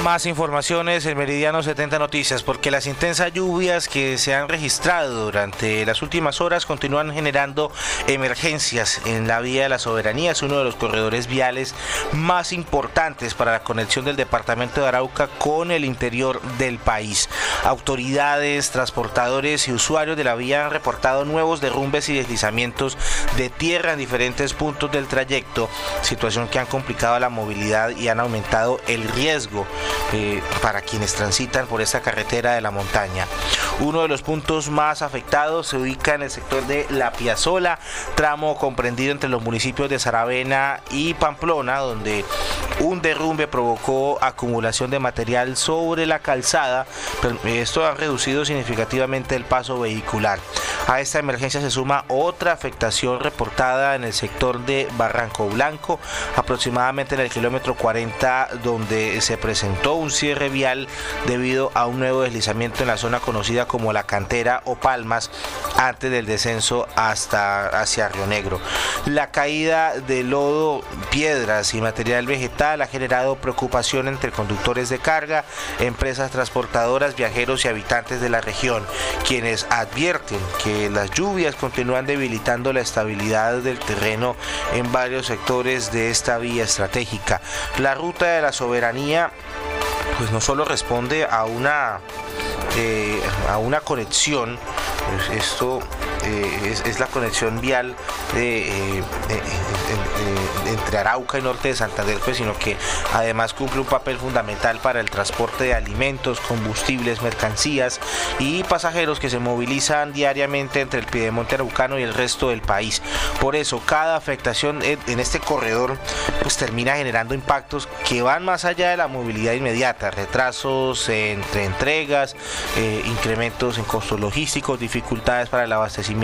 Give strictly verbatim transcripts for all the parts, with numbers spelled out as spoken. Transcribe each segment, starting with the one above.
Más informaciones en Meridiano setenta Noticias, porque las intensas lluvias que se han registrado durante las últimas horas continúan generando emergencias en la vía de la Soberanía. Es uno de los corredores viales más importantes para la conexión del departamento de Arauca con el interior del país. Autoridades, transportadores y usuarios de la vía han reportado nuevos derrumbes y deslizamientos de tierra en diferentes puntos del trayecto, situación que han complicado la movilidad y han aumentado el riesgo Eh, para quienes transitan por esta carretera de la montaña. Uno de los puntos más afectados se ubica en el sector de La Piazzola, tramo comprendido entre los municipios de Saravena y Pamplona, donde un derrumbe provocó acumulación de material sobre la calzada. Esto ha reducido significativamente el paso vehicular. A esta emergencia se suma otra afectación reportada en el sector de Barranco Blanco, aproximadamente en el kilómetro cuarenta, donde se presentó un cierre vial debido a un nuevo deslizamiento en la zona conocida como La Cantera o Palmas, antes del descenso hasta hacia Río Negro. La caída de lodo, piedras y material vegetal ha generado preocupación entre conductores de carga, empresas transportadoras, viajeros y habitantes de la región, quienes advierten que las lluvias continúan debilitando la estabilidad del terreno en varios sectores de esta vía estratégica. La ruta de la Soberanía pues no solo responde a una eh, a una conexión, pues esto eh, es, es la conexión vial de, eh, de, de, de, de, entre Arauca y norte de Santander, pues, sino que además cumple un papel fundamental para el transporte de alimentos, combustibles, mercancías y pasajeros que se movilizan diariamente entre el piedemonte araucano y el resto del país. Por eso cada afectación en este corredor pues termina generando impactos que van más allá de la movilidad inmediata: retrasos entre entregas, eh, incrementos en costos logísticos, dificultades para el abastecimiento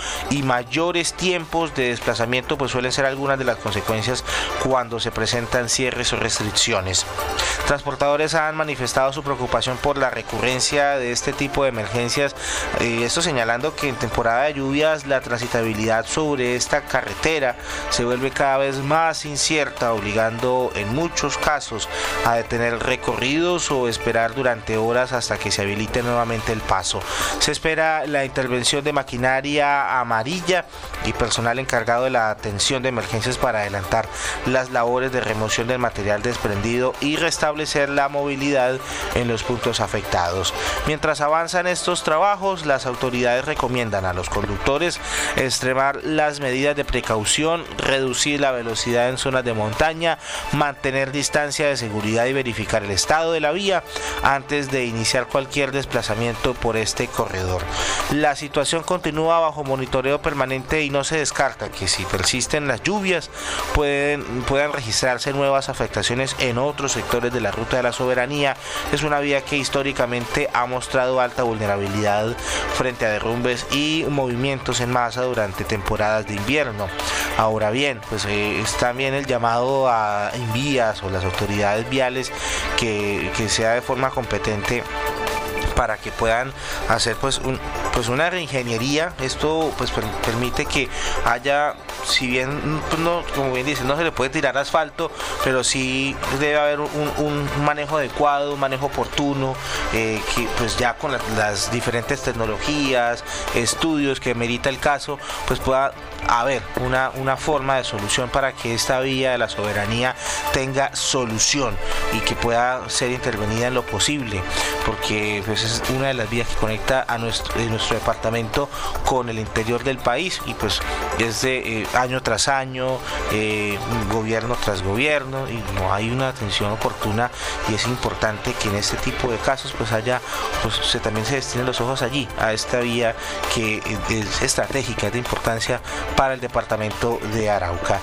y mayores tiempos de desplazamiento, pues suelen ser algunas de las consecuencias cuando se presentan cierres o restricciones. Transportadores han manifestado su preocupación por la recurrencia de este tipo de emergencias, eh, esto señalando que en temporada de lluvias la transitabilidad sobre esta carretera se vuelve cada vez más incierta, obligando en muchos casos a detener recorridos o esperar durante horas hasta que se habilite nuevamente el paso. Se espera la intervención de maquinaria amarilla y personal encargado de la atención de emergencias para adelantar las labores de remoción del material desprendido y restablecer la movilidad en los puntos afectados. Mientras avanzan estos trabajos, las autoridades recomiendan a los conductores extremar las medidas de precaución, reducir la velocidad en zonas de montaña, mantener distancia de seguridad y verificar el estado de la vía antes de iniciar cualquier desplazamiento por este corredor. La situación continúa bajo monitoreo permanente y no se descarta que si persisten las lluvias pueden, puedan registrarse nuevas afectaciones en otros sectores de la ruta de la Soberanía. Es una vía que históricamente ha mostrado alta vulnerabilidad frente a derrumbes y movimientos en masa durante temporadas de invierno. Ahora bien, pues eh, es también el llamado a Invías o las autoridades viales que, que sea de forma competente para que puedan hacer pues un pues una reingeniería. Esto pues per, permite que haya, si bien no, como bien dice, no se le puede tirar asfalto, pero sí debe haber un, un manejo adecuado, un manejo oportuno, eh, que pues ya con las, las diferentes tecnologías, estudios que merita el caso, pues pueda haber una, una forma de solución para que esta vía de la Soberanía tenga solución y que pueda ser intervenida en lo posible, porque pues es una de las vías que conecta a nuestro, a nuestro departamento con el interior del país, y pues es de eh, año tras año, eh, gobierno tras gobierno, y no hay una atención oportuna, y es importante que en este tipo de casos pues haya, pues se, también se destinen los ojos allí, a esta vía que es estratégica, es de importancia para el departamento de Arauca.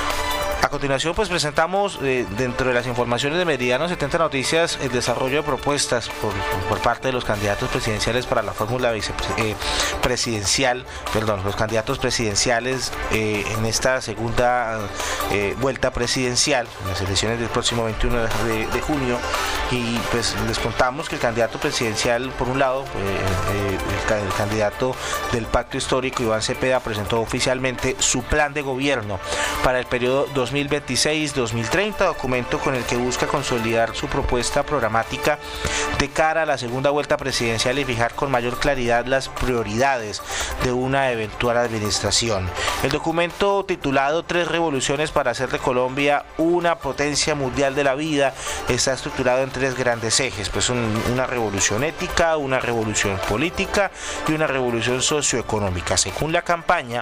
A continuación pues presentamos eh, dentro de las informaciones de Meridiano setenta Noticias el desarrollo de propuestas por, por parte de los candidatos presidenciales para la fórmula vicepresidencial, eh, perdón, los candidatos presidenciales eh, en esta segunda eh, vuelta presidencial, en las elecciones del próximo veintiuno de, de junio, y pues les contamos que el candidato presidencial, por un lado, eh, el, el candidato del Pacto Histórico, Iván Cepeda, presentó oficialmente su plan de gobierno para el periodo dos mil veintiséis dos mil treinta, documento con el que busca consolidar su propuesta programática de cara a la segunda vuelta presidencial y fijar con mayor claridad las prioridades de una eventual administración. El documento, titulado Tres revoluciones para hacer de Colombia una potencia mundial de la vida, está estructurado en tres grandes ejes, pues un, una revolución ética, una revolución política y una revolución socioeconómica. Según la campaña,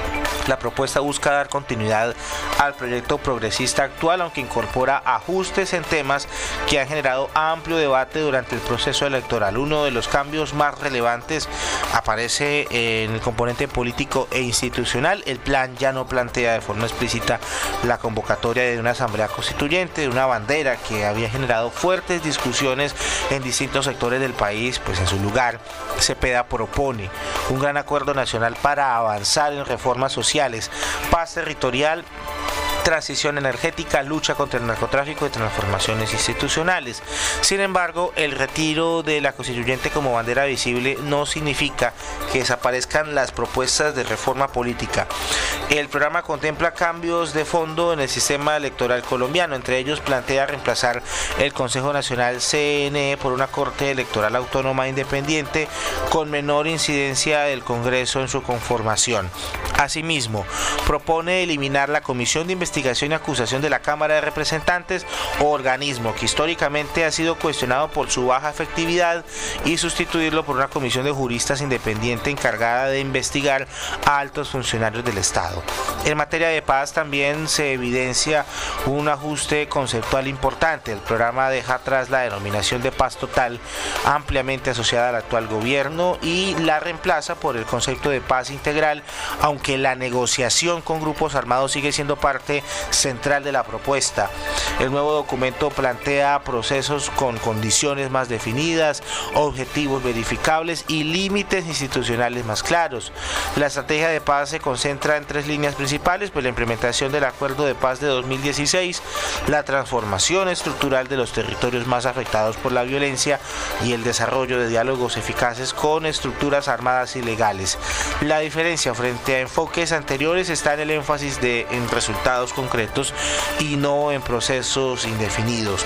la propuesta busca dar continuidad al proyecto progresista actual, aunque incorpora ajustes en temas que han generado amplio debate durante el proceso electoral. Uno de los cambios más relevantes aparece en el componente político e institucional. El plan ya no plantea de forma explícita la convocatoria de una asamblea constituyente, de una bandera que había generado fuertes discusiones en distintos sectores del país. Pues en su lugar, Cepeda propone un gran acuerdo nacional para avanzar en reformas sociales, paz territorial, transición energética, lucha contra el narcotráfico y transformaciones institucionales. Sin embargo, el retiro de la constituyente como bandera visible no significa que desaparezcan las propuestas de reforma política. El programa contempla cambios de fondo en el sistema electoral colombiano. Entre ellos, plantea reemplazar el Consejo Nacional C N E por una Corte Electoral Autónoma Independiente con menor incidencia del Congreso en su conformación. Asimismo, propone eliminar la Comisión de Investigación y Acusación de la Cámara de Representantes, organismo que históricamente ha sido cuestionado por su baja efectividad, y sustituirlo por una comisión de juristas independiente encargada de investigar a altos funcionarios del Estado. En materia de paz también se evidencia un ajuste conceptual importante. El programa deja atrás la denominación de paz total, ampliamente asociada al actual gobierno, y la reemplaza por el concepto de paz integral, aunque la negociación con grupos armados sigue siendo parte central de la propuesta. El nuevo documento plantea procesos con condiciones más definidas, objetivos verificables y límites institucionales más claros. La estrategia de paz se concentra en tres líneas principales: pues la implementación del Acuerdo de Paz de dos mil dieciséis, la transformación estructural de los territorios más afectados por la violencia y el desarrollo de diálogos eficaces con estructuras armadas y legales. La diferencia frente a enfoques anteriores está en el énfasis de en resultados concretos y no en procesos indefinidos.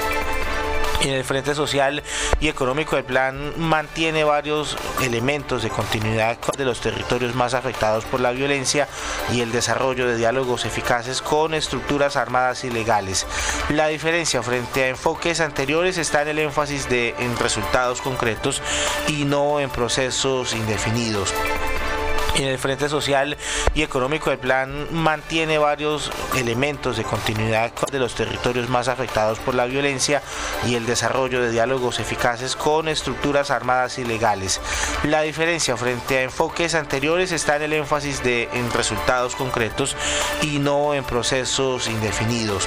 En el frente social y económico, el plan mantiene varios elementos de continuidad de los territorios más afectados por la violencia y el desarrollo de diálogos eficaces con estructuras armadas y legales. La diferencia frente a enfoques anteriores está en el énfasis de en resultados concretos y no en procesos indefinidos. En el frente social y económico, el plan mantiene varios elementos de continuidad de los territorios más afectados por la violencia y el desarrollo de diálogos eficaces con estructuras armadas y legales. La diferencia frente a enfoques anteriores está en el énfasis de en resultados concretos y no en procesos indefinidos.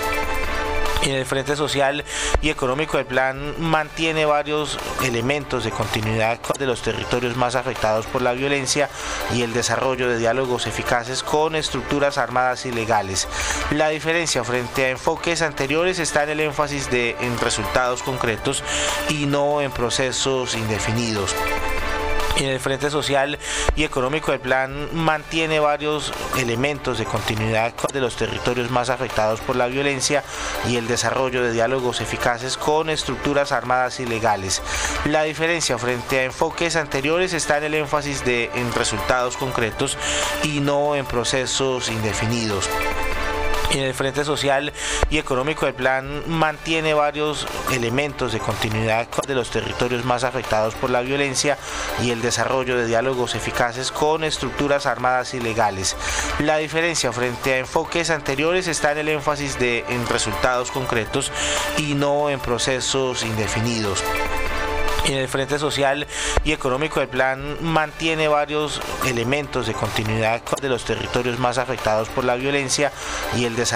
En el frente social y económico, el plan mantiene varios elementos de continuidad de los territorios más afectados por la violencia y el desarrollo de diálogos eficaces con estructuras armadas y legales. La diferencia frente a enfoques anteriores está en el énfasis de en resultados concretos y no en procesos indefinidos. En el frente social y económico, el plan mantiene varios elementos de continuidad de los territorios más afectados por la violencia y el desarrollo de diálogos eficaces con estructuras armadas y legales. La diferencia frente a enfoques anteriores está en el énfasis de en resultados concretos y no en procesos indefinidos. En el frente social y económico, el plan mantiene varios elementos de continuidad de los territorios más afectados por la violencia y el desarrollo de diálogos eficaces con estructuras armadas y legales. La diferencia frente a enfoques anteriores está en el énfasis de en resultados concretos y no en procesos indefinidos. En el frente social y económico, el plan mantiene varios elementos de continuidad de los territorios más afectados por la violencia y el desarrollo